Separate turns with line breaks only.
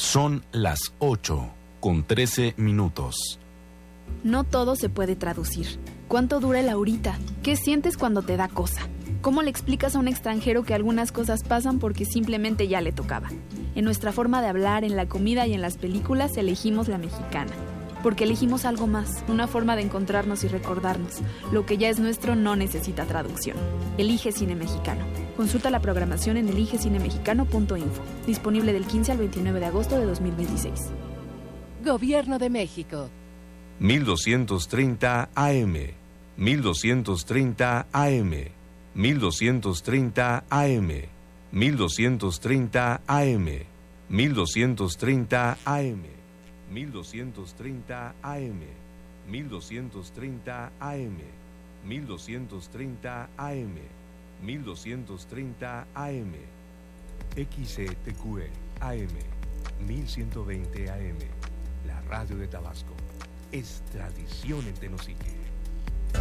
Son las 8:13.
No todo se puede traducir. ¿Cuánto dura el ahorita? ¿Qué sientes cuando te da cosa? ¿Cómo le explicas a un extranjero que algunas cosas pasan porque simplemente ya le tocaba? En nuestra forma de hablar, en la comida y en las películas elegimos la mexicana. Porque elegimos algo más, una forma de encontrarnos y recordarnos. Lo que ya es nuestro no necesita traducción. Elige Cine Mexicano. Consulta la programación en eligecinemexicano.info. Disponible del 15 al 29 de agosto de 2026.
Gobierno de México.
1230 AM. 1230 AM. 1230 AM. 1230 AM. 1230 AM. 1230 AM, 1230 AM, 1230 AM, 1230 AM, XETQE AM, 1120 AM, la radio de Tabasco, es tradición en Tenosique.